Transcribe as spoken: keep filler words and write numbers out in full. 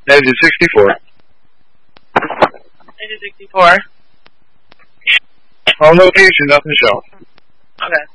Exit sixty-four. Exit sixty-four. On location, nothing to show. Okay.